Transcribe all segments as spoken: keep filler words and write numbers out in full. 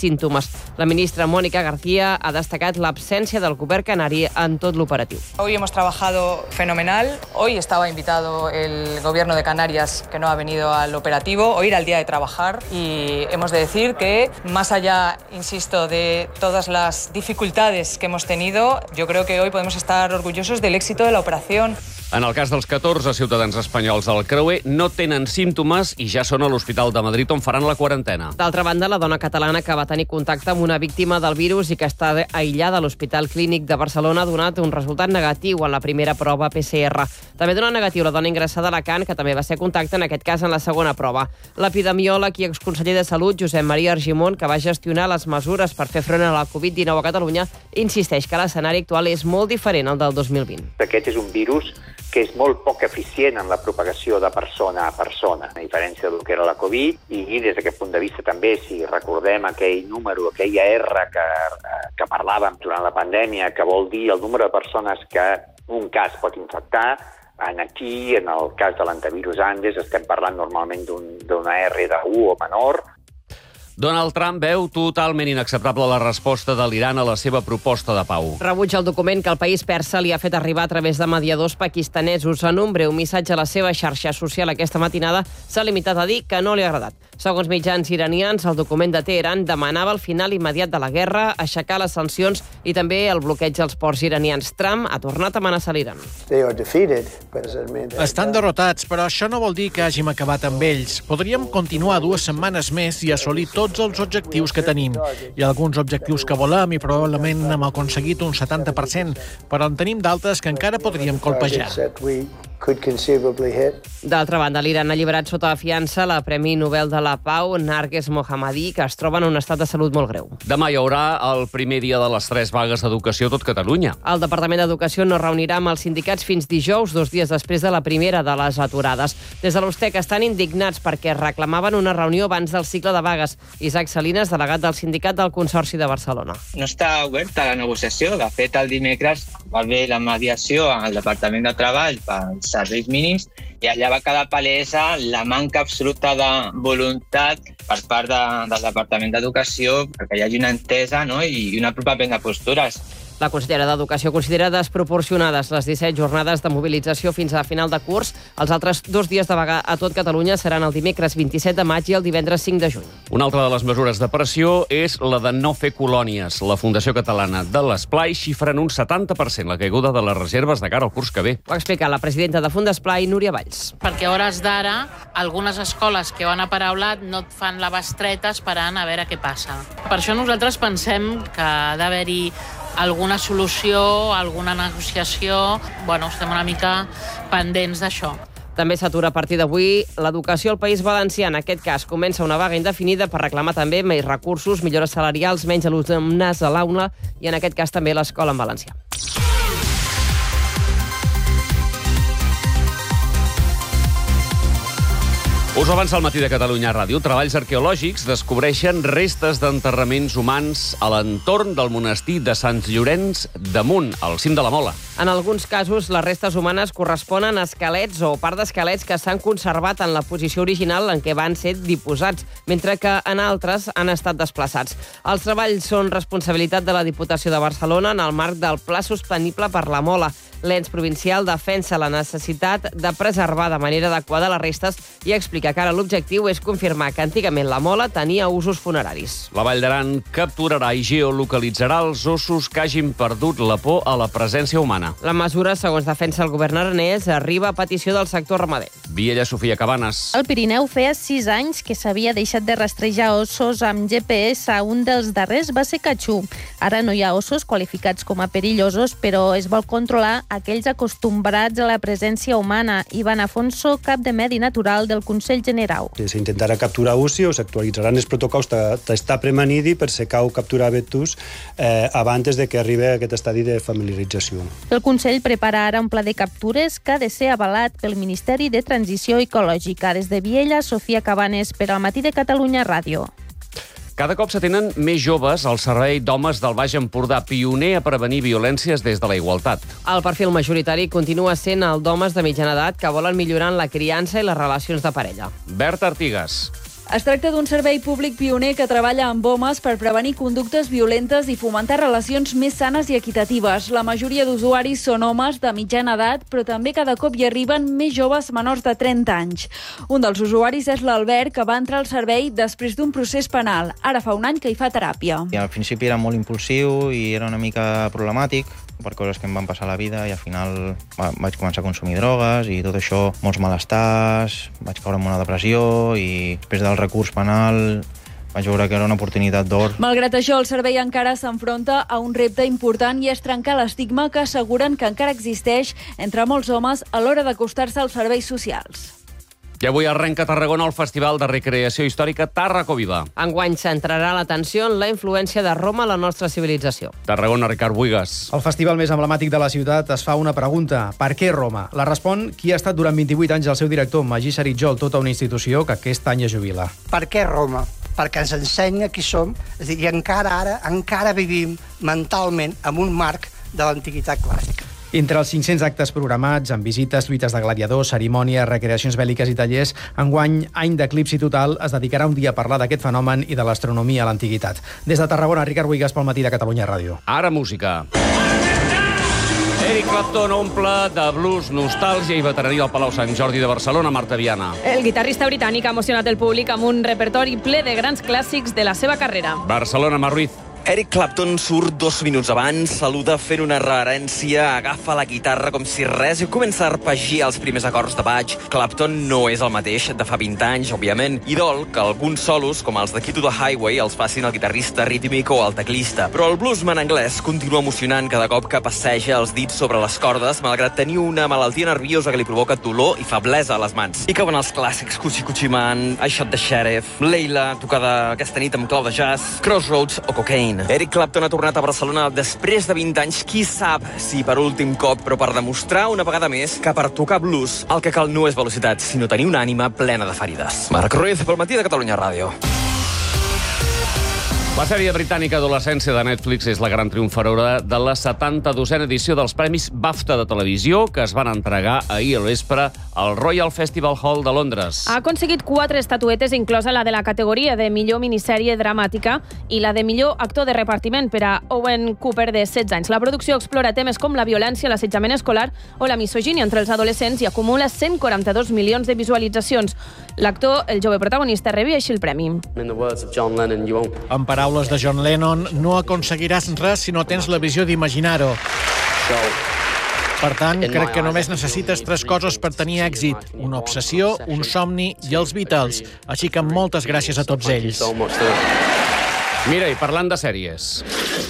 símptomes. La ministra Mónica García ha destacat l'absència del govern canari en tot l'operatiu. Hoy hemos trabajado fenomenal. Hoy estaba invitado el gobierno de Canarias, que no ha venido al operativo. Hoy era el día de trabajar y hemos de decir que, más allá, insisto, de todas las dificultades que hemos tenido, yo creo que hoy podemos estar orgullosos del éxito de la operación. En el cas dels catorze ciutadans espanyols al creuer, no tenen símptomes i ja són a l'Hospital de Madrid, on faran la quarantena. D'altra banda, la dona catalana que va tenir contacte amb una víctima del virus i que està aïllada a l'Hospital Clínic de Barcelona ha donat un resultat negatiu en la primera prova P C R. També dona negatiu la dona ingressada a Alacant, que també va ser contacte, en aquest cas, en la segona prova. L'epidemiòleg i exconseller de Salut, Josep Maria Argimon, que va gestionar les mesures per fer front a la covid dinou a Catalunya, insisteix que l'escenari actual és molt diferent al del dos mil vint. Aquest és un virus que és molt poc eficient en la propagació de persona a persona, a diferència del que era la Covid, i des d'aquest punt de vista també, si recordem aquell número, aquella R que, que parlàvem durant la pandèmia, que vol dir el número de persones que un cas pot infectar, en aquí, en el cas de l'antivirus Andes, estem parlant normalment d'una R de u o menor. Donald Trump veu totalment inacceptable la resposta de l'Iran a la seva proposta de pau. Rebutja el document que el país persa li ha fet arribar a través de mediadors pakistanesos. En un breu missatge a la seva xarxa social aquesta matinada s'ha limitat a dir que no li ha agradat. Segons mitjans iranians, el document de Teheran demanava el final immediat de la guerra, aixecar les sancions i també el bloqueig als ports iranians. Trump ha tornat a amenaçar l'Iran. Estan derrotats, però això no vol dir que hàgim acabat amb ells. Podríem continuar dues setmanes més i assolir tots els objectius que tenim. Hi ha alguns objectius que volem i probablement hem aconseguit un setanta per cent, però en tenim d'altres que encara podríem colpejar. D'altra banda, l'Iran ha alliberat sota fiança la Premi Nobel de la Pau, Narges Mohammadi, que es troba en un estat de salut molt greu. Demà hi haurà el primer dia de les tres vagues d'educació a tot Catalunya. El Departament d'Educació no reunirà amb els sindicats fins dijous, dos dies després de la primera de les aturades. Des de l'Ustec estan indignats perquè reclamaven una reunió abans del cicle de vagues. Isaac Salinas, delegat del sindicat del Consorci de Barcelona. No està oberta la negociació. De fet, el dimecres va haver la mediació al Departament de Treball pels serveis mínims i allà va quedar palesa la manca absoluta de voluntat per part de, del Departament d'Educació perquè hi hagi una entesa, no? i un apropament de postures. La consellera d'Educació considera desproporcionades les disset jornades de mobilització fins a final de curs. Els altres dos dies de vaga a tot Catalunya seran el dimecres vint-i-set de maig i el divendres cinc de juny. Una altra de les mesures de pressió és la de no fer colònies. La Fundació Catalana de l'Esplai xifra en un setanta per cent la caiguda de les reserves de cara al curs que ve. Ho ha explicat la presidenta de Fundesplai, Núria Valls. Perquè a hores d'ara, algunes escoles que van a paraulat no et fan la bestreta esperant a veure què passa. Per això nosaltres pensem que ha d'haver-hi alguna solució, alguna negociació. Bueno, estem una mica pendents d'això. També s'atura a partir d'avui l'educació al País Valencià. En aquest cas, comença una vaga indefinida per reclamar també més recursos, millores salarials, menys alumnes a l'aula i, en aquest cas, també l'escola en valencià. Us ho avança al matí de Catalunya Ràdio. Treballs arqueològics descobreixen restes d'enterraments humans a l'entorn del monestir de Sant Llorenç d'Amunt, al cim de la Mola. En alguns casos, les restes humanes corresponen a esquelets o part d'esquelets que s'han conservat en la posició original en què van ser diposats, mentre que en altres han estat desplaçats. Els treballs són responsabilitat de la Diputació de Barcelona en el marc del Pla Sostenible per la Mola. L'ens provincial defensa la necessitat de preservar de manera adequada les restes i explica que ara l'objectiu és confirmar que antigament la Mola tenia usos funeraris. La Vall d'Aran capturarà i geolocalitzarà els ossos que hagin perdut la por a la presència humana. La mesura, segons defensa el govern aranès, arriba a petició del sector ramader. Viella Sofia Cabanes. El Pirineu feia sis anys que s'havia deixat de rastrejar ossos amb G P S. Un dels darrers va ser Catxú. Ara no hi ha ossos qualificats com a perillosos, però es vol controlar aquells acostumbrats a la presència humana. Ivan Afonso, cap de Medi Natural del Consell Generau. S'intentarà capturar ossi o s'actualitzaran els protocols d'estar premanidi per si cau capturar vetus eh, abans de que arribi a aquest estadi de familiarització. El Consell prepara ara un pla de captures que ha de ser avalat pel Ministeri de Transició Ecològica. Des de Viella, Sofia Cabanes, per al Matí de Catalunya Ràdio. Cada cop s'atenen més joves al Servei d'Homes del Baix Empordà, pioner a prevenir violències des de la igualtat. El perfil majoritari continua sent el d'homes de mitjana edat que volen millorar en la criança i les relacions de parella. Berta Artigas. Es tracta d'un servei públic pioner que treballa amb homes per prevenir conductes violentes i fomentar relacions més sanes i equitatives. La majoria d'usuaris són homes de mitjana edat, però també cada cop hi arriben més joves menors de trenta anys. Un dels usuaris és l'Albert, que va entrar al servei després d'un procés penal. Ara fa un any que hi fa teràpia. I al principi era molt impulsiu i era una mica problemàtic per coses que em van passar a la vida i al final va, vaig començar a consumir drogues i tot això, molts malestars, vaig caure en una depressió i després del recurs penal vaig veure que era una oportunitat d'or. Malgrat això, el servei encara s'enfronta a un repte important i és trencar l'estigma que asseguren que encara existeix entre molts homes a l'hora d'acostar-se als serveis socials. I avui arrenca a Tarragona el Festival de Recreació Històrica Tarraco Viva. Enguany centrarà l'atenció en la influència de Roma a la nostra civilització. Tarragona, Ricard Buigas. El festival més emblemàtic de la ciutat es fa una pregunta. Per què Roma? La respon qui ha estat durant vint-i-vuit anys el seu director, Magí Saritjol, tota una institució que aquest any es jubila. Per què Roma? Perquè ens ensenya qui som, és a dir, i encara ara, encara vivim mentalment en un marc de l'antiguitat clàssica. Entre els cinc-cents actes programats, amb visites, lluites de gladiadors, cerimònies, recreacions bèl·liques i tallers, enguany, any d'eclipsi total, es dedicarà un dia a parlar d'aquest fenomen i de l'astronomia a l'antiguitat. Des de Tarragona, Ricard Buigas pel Matí de Catalunya Ràdio. Ara música. Eric Clapton omple de blues, nostàlgia i veteraria al Palau Sant Jordi de Barcelona, Marta Viana. El guitarrista britànic ha emocionat el públic amb un repertori ple de grans clàssics de la seva carrera. Barcelona, Mar Ruiz. Eric Clapton surt dos minuts abans, saluda fent una reverència, agafa la guitarra com si res i comença a arpeggiar els primers acords de baix. Clapton no és el mateix de fa vint anys, òbviament, i dol que alguns solos, com els de Key to the Highway, els facin el guitarrista rítmic o el teclista. Però el bluesman anglès continua emocionant cada cop que passeja els dits sobre les cordes, malgrat tenir una malaltia nerviosa que li provoca dolor i feblesa a les mans. I cauen els clàssics Coochie Coochie Man, I Shot the Sheriff, Leila, tocada aquesta nit amb clau de jazz, Crossroads o Cocaine. Eric Clapton ha tornat a Barcelona després de vint anys, qui sap si per últim cop, però per demostrar una vegada més que per tocar blues el que cal no és velocitat, sinó tenir una ànima plena de ferides. Marc Ruiz, pel Matí de Catalunya Ràdio. La sèrie britànica Adolescència de Netflix és la gran triomfadora de la setanta-dosena edició dels Premis BAFTA de televisió que es van entregar ahir al vespre al Royal Festival Hall de Londres. Ha aconseguit quatre estatuetes, inclosa la de la categoria de millor minissèrie dramàtica i la de millor actor de repartiment per a Owen Cooper, de setze anys. La producció explora temes com la violència, l'assetjament escolar o la misogínia entre els adolescents i acumula cent quaranta-dos milions de visualitzacions. L'actor, el jove protagonista, rebia així el premi. En paraules de John Lennon, no aconseguiràs res si no tens la visió d'imaginar-ho. Per tant, crec que només necessites tres coses per tenir èxit. Una obsessió, un somni i els Beatles. Així que moltes gràcies a tots ells. Mira, i parlant de sèries...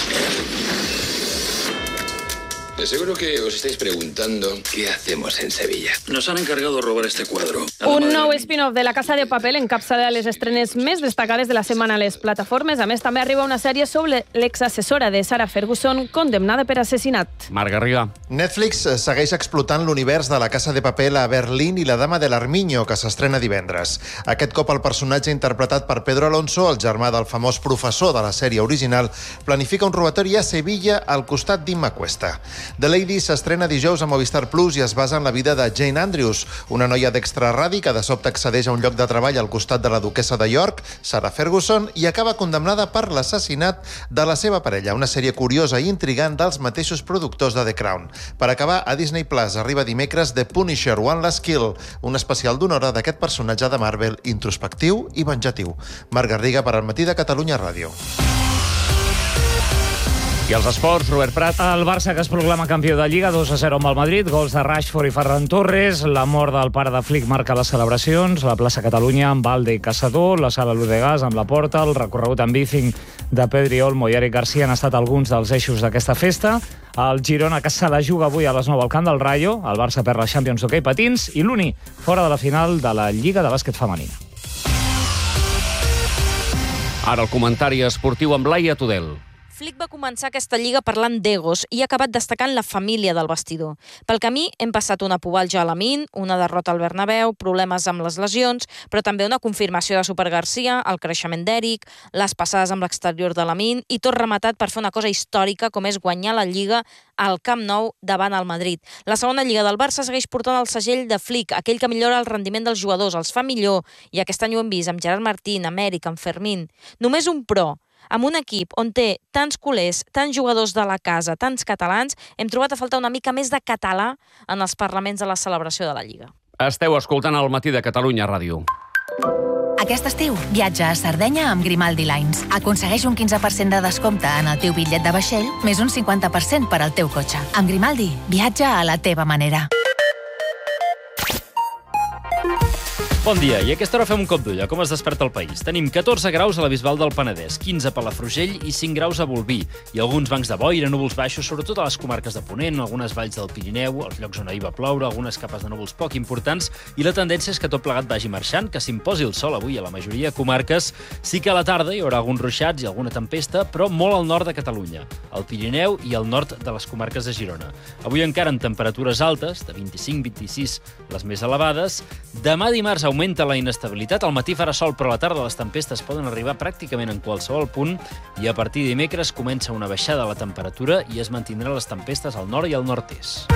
De seguro que os estáis preguntando qué hacemos en Sevilla. Nos han encargado de robar este cuadro. Un nou spin-off de La Casa de Papel encapçala les estrenes més destacades de la setmana a les plataformes. A més, també arriba una sèrie sobre l'exassessora de Sarah Ferguson, condemnada per assassinat. Marc Garriga. Netflix segueix explotant l'univers de La Casa de Papel a Berlín i La Dama de l'Armiño, que s'estrena divendres. Aquest cop el personatge interpretat per Pedro Alonso, el germà del famós professor de la sèrie original, planifica un robatori a Sevilla al costat d'Imma Cuesta. The Lady s'estrena dijous a Movistar Plus i es basa en la vida de Jane Andrews, una noia d'extraradi que de sobte accedeix a un lloc de treball al costat de la duquessa de York, Sarah Ferguson, i acaba condemnada per l'assassinat de la seva parella, una sèrie curiosa i intrigant dels mateixos productors de The Crown. Per acabar, a Disney Plus arriba dimecres The Punisher, One Last Kill, un especial d'una hora d'aquest personatge de Marvel introspectiu i venjatiu. Marc Garriga per al Matí de Catalunya Ràdio. I els esports, Robert Prat. El Barça, que es proclama campió de Lliga, dos a zero amb el Madrid, gols de Rashford i Ferran Torres, la mort del pare de Flick marca les celebracions, la plaça Catalunya amb Valde i Caçador, la sala Ludegàs amb la Porta, el recorregut amb bicing de Pedri Olmo i Eric Garcia han estat alguns dels eixos d'aquesta festa. El Girona, que se la juga avui a les nou al camp del Rayo, el Barça perd la Champions d'hoquei patins i l'Uni fora de la final de la Lliga de bàsquet femenina. Ara el comentari esportiu amb Laia Tudel. Flick va començar aquesta lliga parlant d'egos i ha acabat destacant la família del vestidor. Pel camí hem passat una pubalja a Lamine, una derrota al Bernabéu, problemes amb les lesions, però també una confirmació de Super Garcia, el creixement d'Eric, les passades amb l'exterior de Lamine i tot rematat per fer una cosa històrica com és guanyar la Lliga al Camp Nou davant el Madrid. La segona Lliga del Barça segueix portant el segell de Flick, aquell que millora el rendiment dels jugadors, els fa millor, i aquest any ho hem vist amb Gerard Martín, amb Eric, amb Fermín. Només un pro. Amb un equip on té tants culers, tants jugadors de la casa, tants catalans, hem trobat a faltar una mica més de català en els parlaments de la celebració de la Lliga. Esteu escoltant el Matí de Catalunya Ràdio. Aquest estiu, viatja a Sardenya amb Grimaldi Lines. Aconsegueix un quinze per cent de descompte en el teu bitllet de vaixell, més un cinquanta per cent per al teu cotxe. Amb Grimaldi, viatja a la teva manera. Bon dia, i a aquesta hora fem un cop d'ull a com es desperta el país. Tenim catorze graus a la Bisbal del Penedès, quinze a Palafrugell i cinc graus a Bolvir. I alguns bancs de boira, núvols baixos, sobretot a les comarques de Ponent, algunes valls del Pirineu, els llocs on ahir va ploure, algunes capes de núvols poc importants, i la tendència és que tot plegat vagi marxant, que s'imposi el sol avui a la majoria de comarques. Sí que a la tarda hi haurà alguns ruixats i alguna tempesta, però molt al nord de Catalunya, al Pirineu i al nord de les comarques de Girona. Avui encara en temperatures altes, de vint-i-cinc a vint-i-sis les més elevades. Demà dimarts augmenta la inestabilitat. Al matí farà sol, però a la tarda les tempestes poden arribar pràcticament en qualsevol punt i a partir de dimecres comença una baixada de la temperatura i es mantindran les tempestes al nord i al nord-est.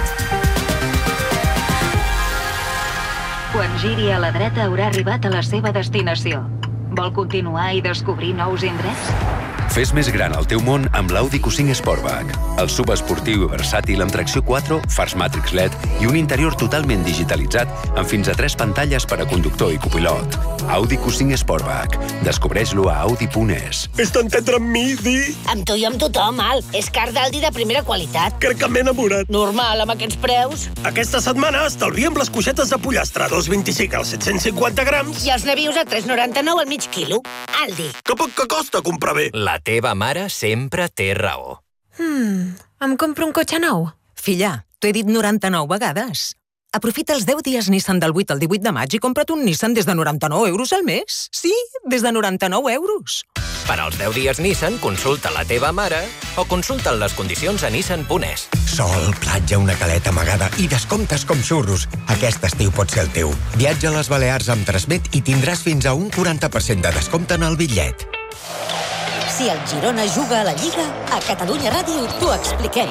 Quan giri a la dreta haurà arribat a la seva destinació. Vol continuar i descobrir nous indrets? Fes més gran el teu món amb l'Audi Q cinc Sportback. El subesportiu i versàtil amb tracció quatre, fars Matrix L E D i un interior totalment digitalitzat amb fins a tres pantalles per a conductor i copilot. Audi Q cinc Sportback. Descobreix-lo a audi punt es. És tan tendre amb mi, Di? Amb tu i amb tothom, Al. És car d'Aldi de primera qualitat. Crec que m'he enamorat. Normal, amb aquests preus. Aquesta setmana estalviem les coixetes de pollastre, dos coma vint-i-cinc als set-cents cinquanta grams. I els navius a tres coma noranta-nou al mig quilo. Aldi. Que poc que costa comprar bé. La teva mare sempre té raó. Hmm, em compro un cotxe nou? Filla, t'ho he dit noranta-nou vegades. Aprofita els deu dies Nissan del vuit al divuit de maig i compra't un Nissan des de noranta-nou euros al mes. Sí, des de noranta-nou euros. Per als deu dies Nissan, consulta la teva mare o consulta les condicions a nissan punt es. Sol, platja, una caleta amagada i descomptes com xurros. Aquest estiu pot ser el teu. Viatja a les Balears amb Transmet i tindràs fins a un quaranta per cent de descompte en el bitllet. Si el Girona juga a la Lliga, a Catalunya Ràdio t'ho expliquem.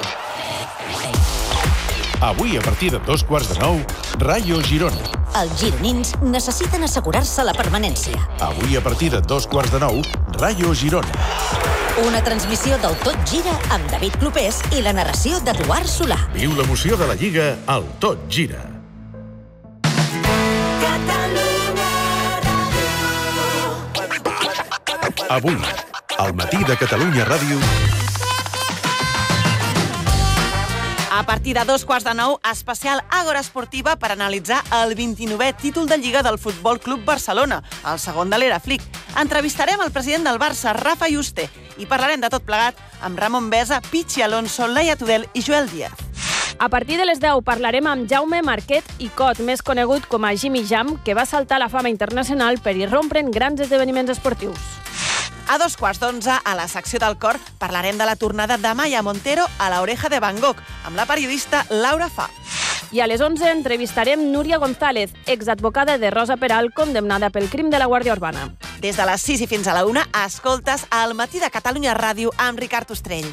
Avui, a partir de dos quarts de nou, Rayo Girona. Els gironins necessiten assegurar-se la permanència. Avui, a partir de dos quarts de nou, Rayo Girona. Una transmissió del Tot Gira amb David Clopés i la narració d'Eduard Solà. Viu l'emoció de la Lliga al Tot Gira. Avui, al matí de Catalunya Ràdio. A partir de dos quarts de nou, especial Àgora Esportiva per analitzar el vint-i-novè títol de Lliga del Futbol Club Barcelona, el segon de l'era Flick. Entrevistarem el president del Barça, Rafa Yuste, i parlarem de tot plegat amb Ramon Besa, Pichi Alonso, Laia Tudel i Joel Díaz. A partir de les deu parlarem amb Jaume Marquet i Cot, més conegut com a Jimmy Jam, que va saltar a la fama internacional per irrompre en grans esdeveniments esportius. A dos quarts d'onze, a la secció del cor, parlarem de la tornada de Maya Montero a la Oreja de Van Gogh, amb la periodista Laura Fa. I a les onze entrevistarem Núria González, exadvocada de Rosa Peral, condemnada pel crim de la Guàrdia Urbana. Des de les sis i fins a la una, escoltes al Matí de Catalunya Ràdio amb Ricard Ostrell.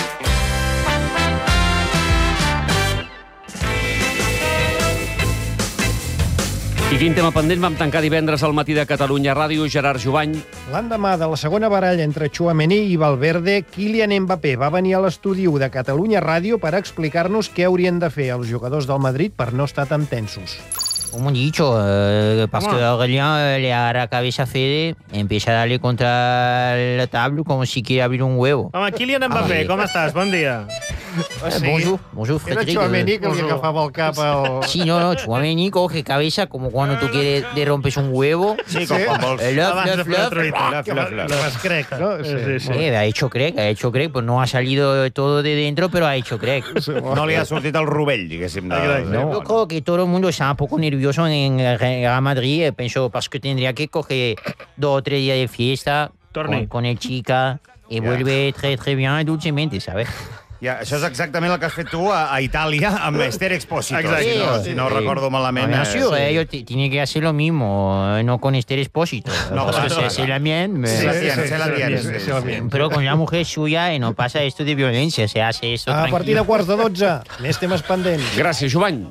I quin tema pendent vam tancar divendres al Matí de Catalunya Ràdio, Gerard Jovany. L'endemà de la segona baralla entre Tchouaméni i Valverde, Kylian Mbappé va venir a l'estudi u de Catalunya Ràdio per explicar-nos què haurien de fer els jugadors del Madrid per no estar tan tensos. Como he dicho, eh, parce que Aurélien eh, le agarra la cabeza a Fede, empieza a darle contra la tabla como si quiere abrir un huevo. Home, Kylian Mbappé, ah, com estàs? Bon dia. O sigui, bonjour, bonjour, Frédéric. Era Tchouaméni que li agafava el cap al... Sí, no, no, Tchouaméni coge cabeza como cuando tú quieres de rompes un huevo. Sí, com quan vols. Love, love, love. Las crec, ¿no? Sí, sí, sí. Sí, ha hecho crack, ha hecho crack, pues no ha salido todo de dentro, pero ha hecho crack. No li ha sortit el rovell, diguéssim. De... No, yo creo que todo el mundo está un poco nervioso en Real Madrid, pienso, parce que tendría que coger dos o tres días de fiesta con, con el chica. y vuelve très, très bien y dulcemente, ¿sabes? Ja, això és exactament el que has fet tu a, a Itàlia amb Esther Expósito. Exacte. Si no, si no Sí. recordo malament. Bien sûr, sí. ellos t- tienen que hacer lo mismo, eh, no con Esther Expósito. No, Parce que claro, c'est- c'est la mienne. Sí, mais- la tiene, se la tiene, sí, sí, sí. Pero con la mujer suya y no pasa esto de violencia, se hace esto A tranquilo. partir de quarts de dotze, més temes pendents. Gràcies, Jovany.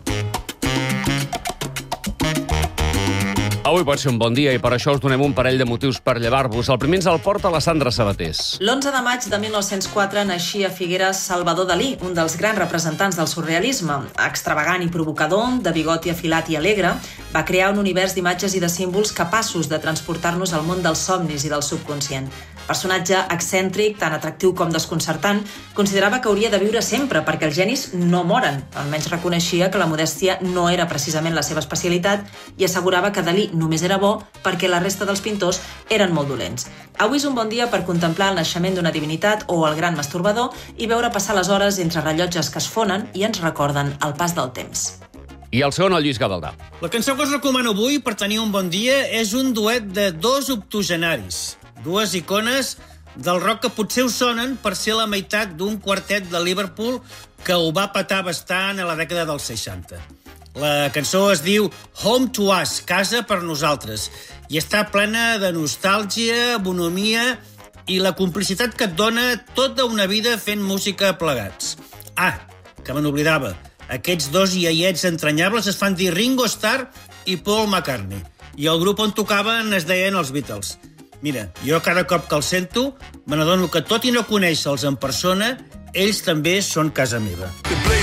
Avui pot ser un bon dia i per això us donem un parell de motius per llevar-vos. El primer ens el porta la Sandra Sabatés. L'onze de maig de mil nou-cents quatre naixia a Figueres Salvador Dalí, un dels grans representants del surrealisme. Extravagant i provocador, de bigoti afilat i alegre, va crear un univers d'imatges i de símbols capaços de transportar-nos al món dels somnis i del subconscient. Personatge excèntric, tan atractiu com desconcertant, considerava que hauria de viure sempre perquè els genis no moren. Almenys reconeixia que la modèstia no era precisament la seva especialitat i assegurava que Dalí només era bo perquè la resta dels pintors eren molt dolents. Avui és un bon dia per contemplar el naixement d'una divinitat o el gran masturbador i veure passar les hores entre rellotges que es fonen i ens recorden el pas del temps. I el segon, el Lluís Gavaldà. La cançó que us recomano avui per tenir un bon dia és un duet de dos octogenaris, dues icones del rock que potser us sonen per ser la meitat d'un quartet de Liverpool que ho va petar bastant a la dècada dels seixanta. La cançó es diu Home to Us, Casa per Nosaltres, i està plena de nostàlgia, bonomia i la complicitat que et dona tota una vida fent música plegats. Ah, que me n'oblidava. Aquests dos iaiets entranyables es fan dir Ringo Starr i Paul McCartney. I el grup on tocaven es deien els Beatles. Mira, jo cada cop que els sento me n'adono que tot i no conèixer-los en persona, ells també són casa meva.